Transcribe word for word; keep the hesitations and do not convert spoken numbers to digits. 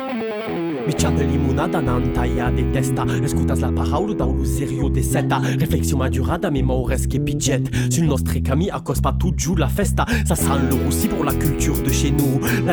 Micciando limonada nantaia de testa. Escutas la parola da lo serio de seta. Réflexion madurada mais maures che pidget. Sul nostre cami a cause pas tout joue la festa. Ça sent le roussi pour la culture de chez nous. La